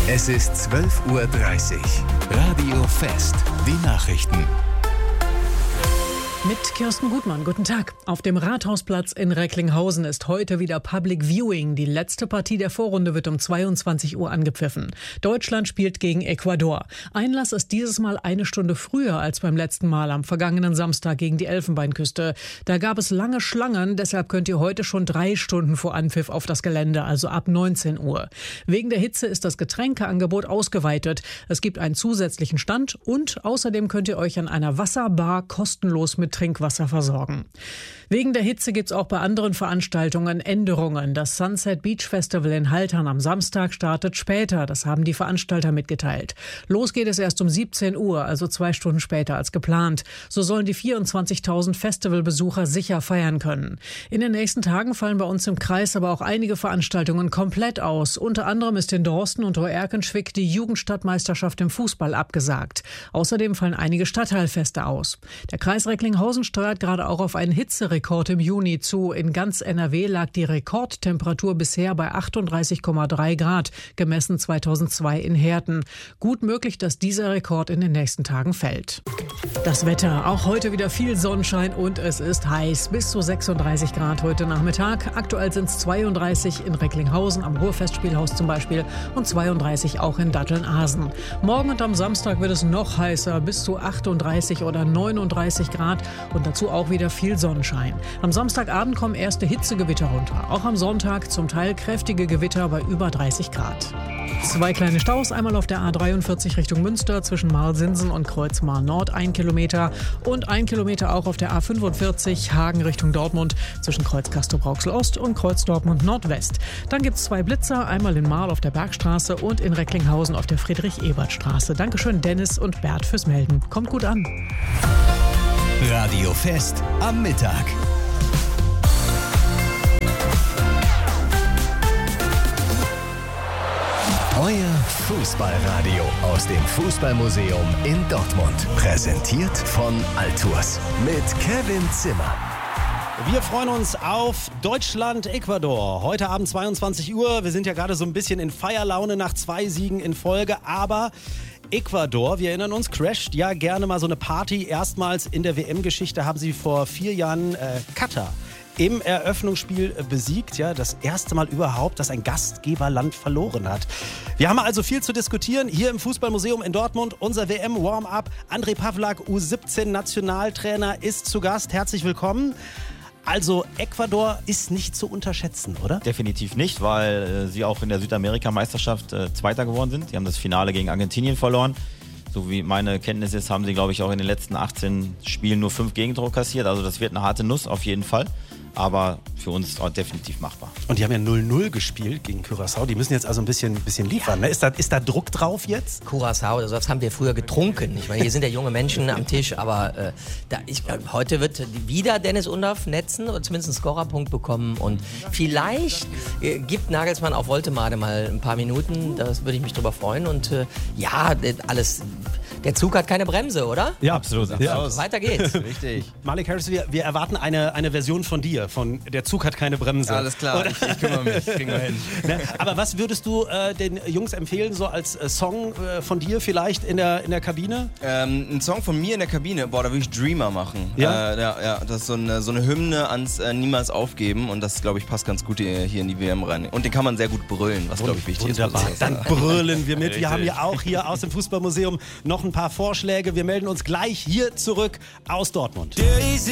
Es ist 12:30 Uhr. Radio Fest. Die Nachrichten. Mit Kirsten Gutmann, guten Tag. Auf dem Rathausplatz in Recklinghausen ist heute wieder Public Viewing. Die letzte Partie der Vorrunde wird um 22 Uhr angepfiffen. Deutschland spielt gegen Ecuador. Einlass ist dieses Mal eine Stunde früher als beim letzten Mal am vergangenen Samstag gegen die Elfenbeinküste. Da gab es lange Schlangen, deshalb könnt ihr heute schon 3 Stunden vor Anpfiff auf das Gelände, also ab 19 Uhr. Wegen der Hitze ist das Getränkeangebot ausgeweitet. Es gibt einen zusätzlichen Stand und außerdem könnt ihr euch an einer Wasserbar kostenlos mit Trinkwasser versorgen. Wegen der Hitze gibt es auch bei anderen Veranstaltungen Änderungen. Das Sunset Beach Festival in Haltern am Samstag startet später. Das haben die Veranstalter mitgeteilt. Los geht es erst um 17 Uhr, also 2 Stunden später als geplant. So sollen die 24.000 Festivalbesucher sicher feiern können. In den nächsten Tagen fallen bei uns im Kreis aber auch einige Veranstaltungen komplett aus. Unter anderem ist in Dorsten und Oerkenschwick die Jugendstadtmeisterschaft im Fußball abgesagt. Außerdem fallen einige Stadtteilfeste aus. Der Kreis Recklinghausen steuert gerade auch auf einen Hitzerekord im Juni zu. In ganz NRW lag die Rekordtemperatur bisher bei 38,3 Grad, gemessen 2002 in Herten. Gut möglich, dass dieser Rekord in den nächsten Tagen fällt. Das Wetter, auch heute wieder viel Sonnenschein und es ist heiß. Bis zu 36 Grad heute Nachmittag. Aktuell sind es 32 in Recklinghausen, am Ruhrfestspielhaus zum Beispiel, und 32 auch in Datteln-Ahsen. Morgen und am Samstag wird es noch heißer, bis zu 38 oder 39 Grad und dazu auch wieder viel Sonnenschein. Am Samstagabend kommen erste Hitzegewitter runter. Auch am Sonntag zum Teil kräftige Gewitter bei über 30 Grad. 2 kleine Staus, einmal auf der A43 Richtung Münster zwischen Marlsinsen und Kreuzmar Nord 1 Kilometer und 1 Kilometer auch auf der A45 Hagen Richtung Dortmund zwischen Kreuz Castrop-Rauxel Ost und Kreuz Dortmund Nordwest. Dann gibt es 2 Blitzer, einmal in Marl auf der Bergstraße und in Recklinghausen auf der Friedrich-Ebert-Straße. Dankeschön Dennis und Bert fürs Melden. Kommt gut an. Radio Fest am Mittag. Euer Fußballradio aus dem Fußballmuseum in Dortmund. Präsentiert von Altours mit Kevin Zimmer. Wir freuen uns auf Deutschland-Ecuador. Heute Abend 22 Uhr. Wir sind ja gerade so ein bisschen in Feierlaune nach 2 Siegen in Folge, aber Ecuador, wir erinnern uns, crasht ja gerne mal so eine Party. Erstmals in der WM-Geschichte haben sie vor 4 Jahren Katar im Eröffnungsspiel besiegt. Ja, das erste Mal überhaupt, dass ein Gastgeberland verloren hat. Wir haben also viel zu diskutieren hier im Fußballmuseum in Dortmund. Unser WM-Warm-Up. André Pavlak, U17-Nationaltrainer, ist zu Gast. Herzlich willkommen. Also Ecuador ist nicht zu unterschätzen, oder? Definitiv nicht, weil sie auch in der Südamerika-Meisterschaft Zweiter geworden sind. Die haben das Finale gegen Argentinien verloren. So wie meine Kenntnis ist, haben sie, glaube ich, auch in den letzten 18 Spielen nur 5 Gegentore kassiert. Also das wird eine harte Nuss auf jeden Fall. Aber für uns auch definitiv machbar. Und die haben ja 0-0 gespielt gegen Curaçao. Die müssen jetzt also ein bisschen liefern. Ne? Ist da Druck drauf jetzt? Curaçao, das haben wir früher getrunken. Ich meine, hier sind ja junge Menschen am Tisch, aber heute wird wieder Dennis Undaff netzen oder zumindest einen Scorerpunkt bekommen. Und vielleicht gibt Nagelsmann auf Woltemade mal ein paar Minuten. Das würde ich mich drüber freuen. Und alles. Der Zug hat keine Bremse, oder? Ja, absolut. Ja. Weiter geht's. Richtig. Malik Harris, wir erwarten eine Version von dir, von Der Zug hat keine Bremse. Alles klar, ich kümmere mich, kriegen wir hin. Ne? Aber was würdest du den Jungs empfehlen, so als Song von dir vielleicht in der Kabine? Ein Song von mir in der Kabine, da würde ich Dreamer machen. Ja? Das ist so eine Hymne ans Niemals aufgeben und das, glaube ich, passt ganz gut hier in die WM rein. Und den kann man sehr gut brüllen, was, glaube ich, wichtig ist. Wunderbar, dann brüllen wir mit. Wir haben ja auch hier aus dem Fußballmuseum noch ein paar Vorschläge. Wir melden uns gleich hier zurück aus Dortmund.